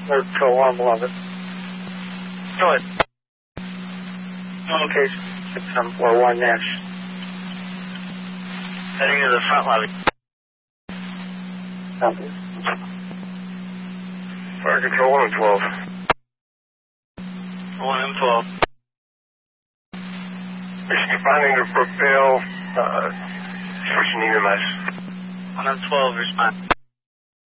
Or Control 1, 11. Go ahead. Okay, 641 Nash. Heading to the front lobby. Copy. Fire Control 1 and 12. 1 and 12. Responding to Brookvale, switching EMS. 1 and 12, respond.